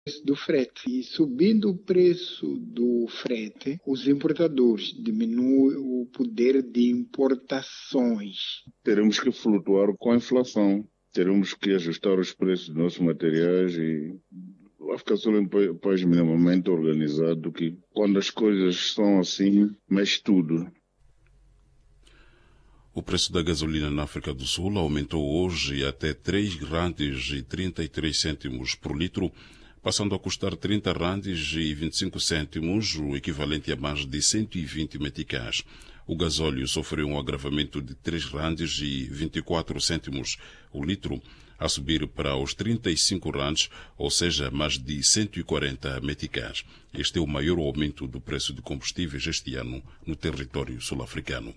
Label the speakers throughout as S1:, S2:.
S1: do frete. E subindo o preço do frete, os importadores diminuem o poder de importações.
S2: Teremos que flutuar com a inflação. Teremos que ajustar os preços dos nossos materiais e vai ficar só um país minimamente organizado que quando as coisas são assim, mexe tudo.
S3: O preço da gasolina na África do Sul aumentou hoje até R$3,33 por litro, passando a custar R$30,25, o equivalente a mais de 120 meticais. O gasóleo sofreu um agravamento de R$3,24 o litro, a subir para os R$35, ou seja, mais de 140 meticais. Este é o maior aumento do preço de combustíveis este ano no território sul-africano.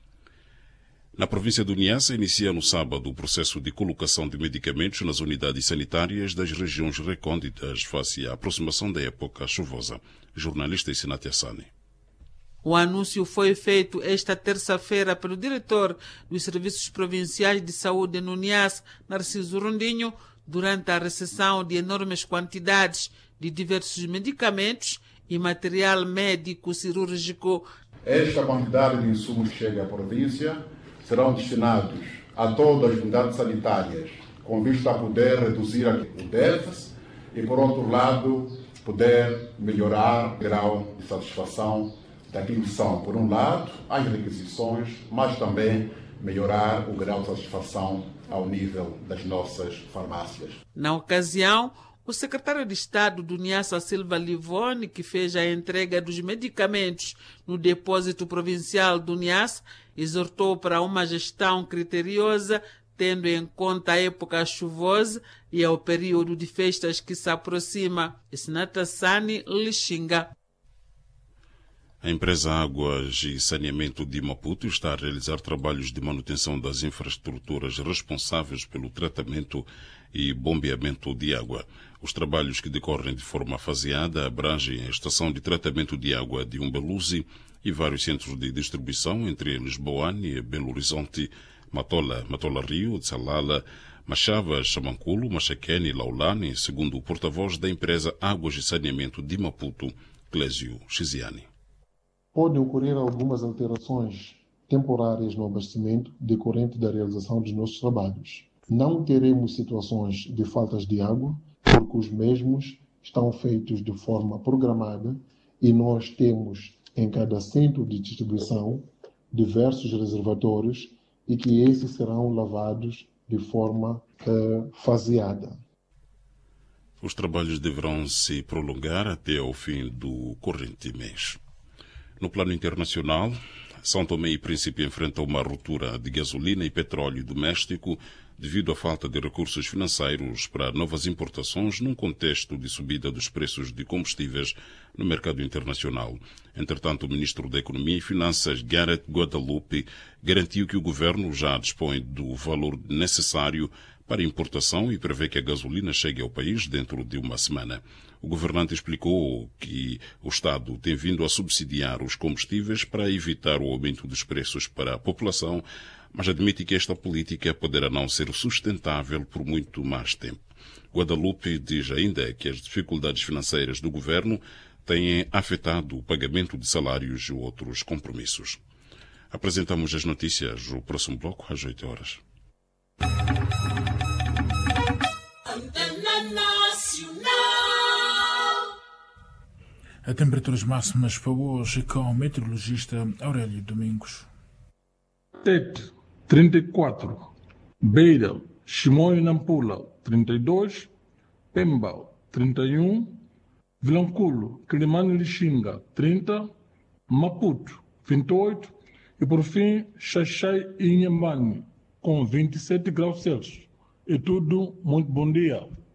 S3: Na província do Niassa, inicia no sábado o processo de colocação de medicamentos nas unidades sanitárias das regiões recônditas face à aproximação da época chuvosa. Jornalista Sinatia Sani.
S4: O anúncio foi feito esta terça-feira pelo diretor dos Serviços Provinciais de Saúde no Niassa, Narciso Rondinho, durante a recepção de enormes quantidades de diversos medicamentos e material médico-cirúrgico.
S5: Esta quantidade de insumos que chega à província serão destinados a todas as unidades sanitárias, com vista a poder reduzir o déficit e, por outro lado, poder melhorar o grau de satisfação daquilo que são, por um lado, as requisições, mas também melhorar o grau de satisfação ao nível das nossas farmácias.
S4: Na ocasião, o secretário de Estado do Niassa, Silva Livone, que fez a entrega dos medicamentos no depósito provincial do Niassa, exortou para uma gestão criteriosa, tendo em conta a época chuvosa e ao período de festas que se aproxima. Sinata Sani, Lixinga.
S3: A empresa Águas e Saneamento de Maputo está a realizar trabalhos de manutenção das infraestruturas responsáveis pelo tratamento e bombeamento de água. Os trabalhos, que decorrem de forma faseada, abrangem a estação de tratamento de água de Umbeluzi e vários centros de distribuição, entre eles Boane, Belo Horizonte, Matola Rio, Tsalala, Machava, Chamanculo, Machaquene e Laulane, segundo o porta-voz da empresa Águas e Saneamento de Maputo, Clésio Chiziani.
S6: Podem ocorrer algumas alterações temporárias no abastecimento decorrente da realização dos nossos trabalhos. Não teremos situações de faltas de água, porque os mesmos estão feitos de forma programada e nós temos em cada centro de distribuição diversos reservatórios e que esses serão lavados de forma faseada.
S3: Os trabalhos deverão se prolongar até ao fim do corrente mês. No plano internacional, São Tomé e Príncipe enfrentam uma ruptura de gasolina e petróleo doméstico devido à falta de recursos financeiros para novas importações num contexto de subida dos preços de combustíveis no mercado internacional. Entretanto, o ministro da Economia e Finanças, Gareth Guadalupe, garantiu que o governo já dispõe do valor necessário para importação e prevê que a gasolina chegue ao país dentro de uma semana. O governante explicou que o Estado tem vindo a subsidiar os combustíveis para evitar o aumento dos preços para a população, mas admite que esta política poderá não ser sustentável por muito mais tempo. Guadalupe diz ainda que as dificuldades financeiras do governo têm afetado o pagamento de salários e outros compromissos. Apresentamos as notícias no próximo bloco às 8 horas.
S7: A temperaturas máximas para hoje com o meteorologista Aurélio Domingos.
S8: Tete, 34. Beira, Chimoio Nampula, 32. Pemba, 31. Vilanculo, Quilimane Lixinga, 30. Maputo, 28. E por fim, Xaxai e Inhambane, com 27 graus Celsius. É tudo, muito bom dia.